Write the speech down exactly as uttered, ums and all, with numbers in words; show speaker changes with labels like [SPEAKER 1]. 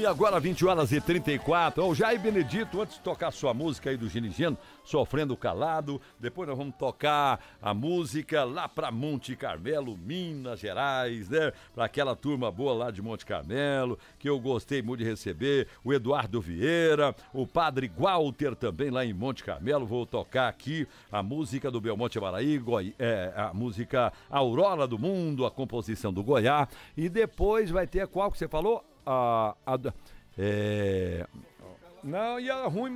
[SPEAKER 1] E agora vinte horas e trinta e quatro. O Jair Benedito, antes de tocar sua música aí do Ginigeno, Sofrendo Calado, depois nós vamos tocar a música lá pra Monte Carmelo, Minas Gerais, né? Pra aquela turma boa lá de Monte Carmelo, que eu gostei muito de receber, o Eduardo Vieira, o Padre Walter também lá em Monte Carmelo. Vou tocar aqui a música do Belmonte Amaraí, Goi... é, a música Aurora do Mundo, a composição do Goiás, e depois vai ter qual que você falou? A, a, é... Não, e a ruim